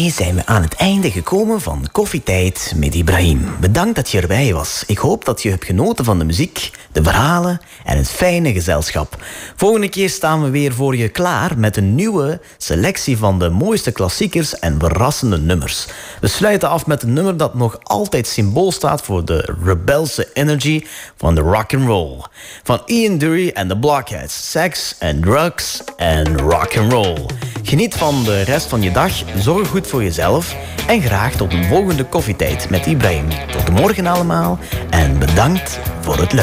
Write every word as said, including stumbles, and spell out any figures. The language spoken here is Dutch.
daarmee zijn we aan het einde gekomen van Koffietijd met Ibrahim. Bedankt dat je erbij was. Ik hoop dat je hebt genoten van de muziek, de verhalen en het fijne gezelschap. Volgende keer staan we weer voor je klaar met een nieuwe selectie van de mooiste klassiekers en verrassende nummers. We sluiten af met een nummer dat nog altijd symbool staat voor de rebelse energy van de rock and roll. Van Ian Dury en de Blockheads. Sex and drugs and rock and roll. Geniet van de rest van je dag, zorg goed voor jezelf en graag tot een volgende Koffietijd met Ibrahim. Tot morgen allemaal en bedankt voor het luisteren.